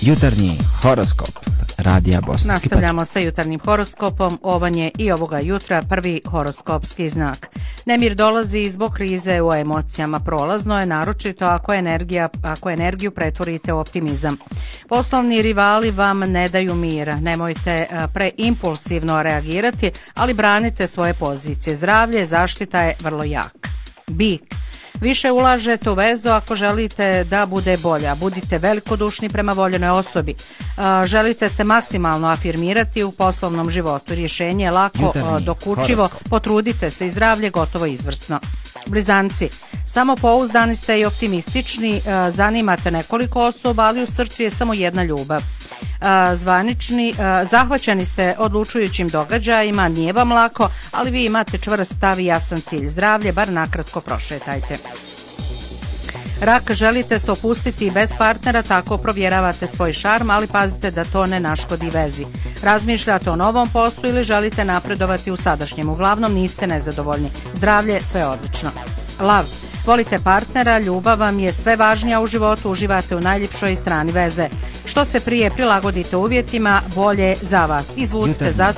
Jutarnji horoskop Radija Bosanski Patriot. Nastavljamo sa jutarnjim horoskopom. Ovan je i ovoga jutra prvi horoskopski znak. Nemir dolazi zbog krize u emocijama. Prolazno je, naročito ako energiju pretvorite u optimizam. Poslovni rivali vam ne daju mira. Nemojte preimpulsivno reagirati, ali branite svoje pozicije. Zdravlje, zaštita je vrlo jak. Bik. Više ulažete u vezu ako želite da bude bolja. Budite velikodušni prema voljenoj osobi. Želite se maksimalno afirmirati u poslovnom životu. Rješenje je lako, dokučivo. Potrudite se i zdravlje gotovo izvrsno. Blizanci. Samopouzdani ste i optimistični. Zanimate nekoliko osoba, ali u srcu je samo jedna ljubav. Zahvaćeni ste odlučujućim događajima, nije vam lako, ali vi imate čvrst stav i jasan cilj. Zdravlje, bar nakratko prošetajte. Rak, želite se opustiti bez partnera, tako provjeravate svoj šarm, ali pazite da to ne naškodi vezi. Razmišljate o novom poslu ili želite napredovati u sadašnjem, uglavnom niste nezadovoljni. Zdravlje, sve odlično. Lav. Volite partnera, ljubav vam je sve važnija u životu, uživate u najljepšoj strani veze. Što se prije prilagodite uvjetima, bolje za vas. Izvucite za